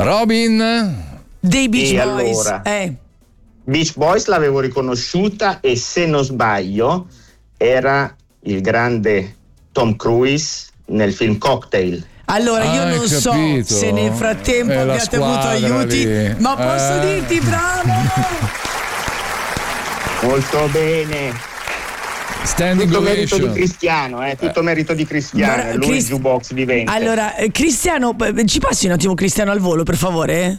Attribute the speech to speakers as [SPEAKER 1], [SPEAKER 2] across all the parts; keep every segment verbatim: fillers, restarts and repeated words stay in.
[SPEAKER 1] Robin?
[SPEAKER 2] Dei Beach
[SPEAKER 3] E
[SPEAKER 2] Boys.
[SPEAKER 3] allora,
[SPEAKER 2] eh.
[SPEAKER 3] Beach Boys l'avevo riconosciuta, e se non sbaglio era il grande Tom Cruise nel film Cocktail.
[SPEAKER 2] Allora io
[SPEAKER 1] Ah,
[SPEAKER 2] non
[SPEAKER 1] hai
[SPEAKER 2] so
[SPEAKER 1] capito.
[SPEAKER 2] se nel frattempo
[SPEAKER 1] È la
[SPEAKER 2] abbiate avuto
[SPEAKER 1] squadra
[SPEAKER 2] aiuti,
[SPEAKER 1] lì.
[SPEAKER 2] ma posso
[SPEAKER 1] Eh.
[SPEAKER 2] dirti bravo!
[SPEAKER 3] Molto bene.
[SPEAKER 1] Standing
[SPEAKER 3] Tutto merito di
[SPEAKER 1] ovation.
[SPEAKER 3] Cristiano, eh? Tutto merito di Cristiano,
[SPEAKER 2] Guarda,
[SPEAKER 3] è lui
[SPEAKER 2] Crist-
[SPEAKER 3] il jukebox vivente.
[SPEAKER 2] Allora, eh, Cristiano, eh, ci passi un attimo Cristiano al volo, per favore?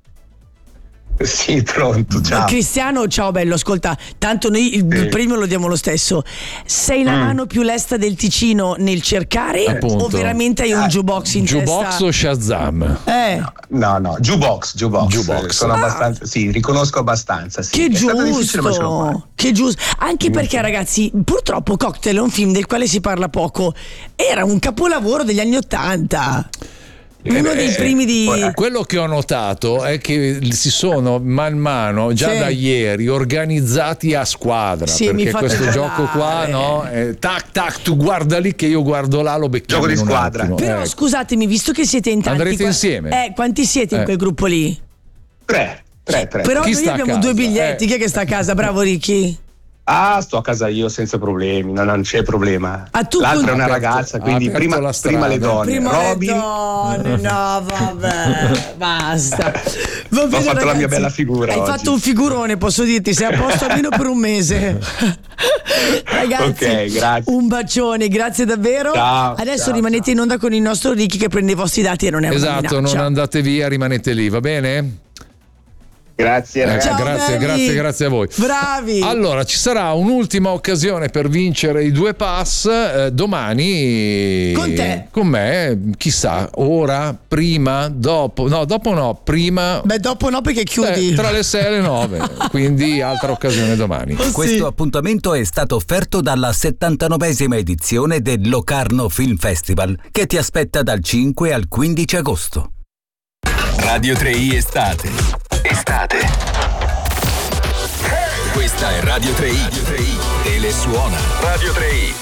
[SPEAKER 4] Sì, pronto, ciao.
[SPEAKER 2] Cristiano, ciao bello, ascolta, tanto noi il
[SPEAKER 4] Sì.
[SPEAKER 2] premio lo diamo lo stesso. Sei la
[SPEAKER 4] Mm.
[SPEAKER 2] mano più lesta del Ticino nel cercare
[SPEAKER 1] Appunto.
[SPEAKER 2] o veramente hai un
[SPEAKER 4] Ah,
[SPEAKER 2] jukebox in
[SPEAKER 1] Jukebox
[SPEAKER 2] testa?
[SPEAKER 1] o Shazam?
[SPEAKER 2] Eh,
[SPEAKER 4] No, no, jukebox, jukebox.
[SPEAKER 1] Jukebox.
[SPEAKER 4] Eh, Sono
[SPEAKER 2] Ah.
[SPEAKER 4] abbastanza, sì, riconosco abbastanza. Sì.
[SPEAKER 2] che
[SPEAKER 4] È stato difficile, ma ce l'ho fatta.
[SPEAKER 2] giusto, che giusto. Anche perché ragazzi, purtroppo Cocktail è un film del quale si parla poco. Era un capolavoro degli anni Ottanta. Uno
[SPEAKER 1] Eh,
[SPEAKER 2] dei
[SPEAKER 1] eh,
[SPEAKER 2] primi di...
[SPEAKER 1] Quello che ho notato è che si sono man mano, già
[SPEAKER 2] Sì.
[SPEAKER 1] da ieri, organizzati a squadra.
[SPEAKER 2] Sì, mi
[SPEAKER 1] perché
[SPEAKER 2] fate
[SPEAKER 1] questo
[SPEAKER 2] volare.
[SPEAKER 1] gioco qua, no? Eh, tac, tac, tu guarda lì che io guardo là, lo becchiamo
[SPEAKER 4] Gioco di
[SPEAKER 1] in un
[SPEAKER 4] squadra.
[SPEAKER 1] attimo.
[SPEAKER 2] Però
[SPEAKER 1] Eh,
[SPEAKER 2] scusatemi, visto che siete in tanti...
[SPEAKER 1] Andrete
[SPEAKER 2] qua-
[SPEAKER 1] insieme?
[SPEAKER 2] Eh, quanti siete in
[SPEAKER 1] Eh.
[SPEAKER 2] quel gruppo lì?
[SPEAKER 4] Tre, tre, tre.
[SPEAKER 2] Però
[SPEAKER 1] Chi
[SPEAKER 2] noi
[SPEAKER 1] sta a
[SPEAKER 2] abbiamo
[SPEAKER 1] casa?
[SPEAKER 2] due biglietti,
[SPEAKER 1] Eh.
[SPEAKER 2] chi è che sta a casa? Bravo Ricky.
[SPEAKER 4] Ah, sto a casa io senza problemi, no, non c'è problema.
[SPEAKER 2] Ah, tu
[SPEAKER 4] L'altra
[SPEAKER 2] con-
[SPEAKER 4] è una
[SPEAKER 1] Aperto-
[SPEAKER 4] ragazza,
[SPEAKER 1] ha
[SPEAKER 4] quindi
[SPEAKER 1] aperto
[SPEAKER 4] prima,
[SPEAKER 1] la strada.
[SPEAKER 4] prima le donne.
[SPEAKER 2] Prima
[SPEAKER 4] Robin,
[SPEAKER 2] le donne, no vabbè, basta. Va
[SPEAKER 4] Ho
[SPEAKER 2] bene,
[SPEAKER 4] fatto la mia
[SPEAKER 2] ragazzi.
[SPEAKER 4] bella figura
[SPEAKER 2] Hai
[SPEAKER 4] oggi.
[SPEAKER 2] fatto un figurone, posso dirti, sei a posto almeno per un mese. Ragazzi,
[SPEAKER 4] Ok, grazie.
[SPEAKER 2] un bacione, grazie davvero.
[SPEAKER 4] Ciao,
[SPEAKER 2] Adesso
[SPEAKER 4] ciao,
[SPEAKER 2] rimanete
[SPEAKER 4] ciao.
[SPEAKER 2] in onda con il nostro Ricky che prende i vostri dati e non è una
[SPEAKER 1] Esatto, non
[SPEAKER 2] minaccia.
[SPEAKER 1] andate via, rimanete lì, va bene?
[SPEAKER 3] Grazie
[SPEAKER 1] Eh,
[SPEAKER 3] ragazzi.
[SPEAKER 2] Ciao,
[SPEAKER 1] grazie,
[SPEAKER 2] belli.
[SPEAKER 1] grazie, grazie a voi.
[SPEAKER 2] Bravi.
[SPEAKER 1] Allora, ci sarà un'ultima occasione per vincere i due pass eh, domani.
[SPEAKER 2] Con te.
[SPEAKER 1] Con me, chissà, ora, prima, dopo. No, dopo no, prima.
[SPEAKER 2] Beh, dopo no perché chiudi.
[SPEAKER 1] eh, tra le sei e le nove. Quindi altra occasione domani.
[SPEAKER 2] Oh, sì.
[SPEAKER 5] Questo appuntamento è stato offerto dalla settantanovesima edizione del Locarno Film Festival, che ti aspetta dal cinque al quindici agosto.
[SPEAKER 6] Radio tre i Estate. Estate. Questa è Radio tre i. Telesuona. Radio tre i.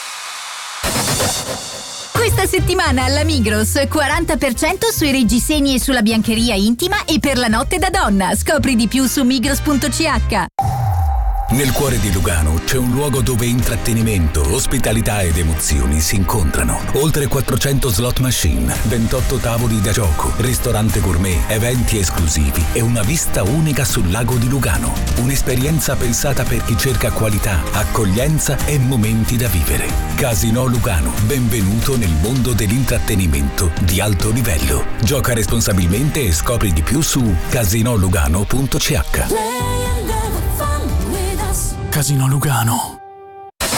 [SPEAKER 7] Questa settimana alla Migros quaranta per cento sui reggiseni e sulla biancheria intima e per la notte da donna. Scopri di più su migros punto c h.
[SPEAKER 5] Nel cuore di Lugano c'è un luogo dove intrattenimento, ospitalità ed emozioni si incontrano. Oltre quattrocento slot machine, ventotto tavoli da gioco, ristorante gourmet, eventi esclusivi e una vista unica sul lago di Lugano. Un'esperienza pensata per chi cerca qualità, accoglienza e momenti da vivere. Casino Lugano, benvenuto nel mondo dell'intrattenimento di alto livello. Gioca responsabilmente e scopri di più su casinolugano punto c h.
[SPEAKER 8] Casino Lugano.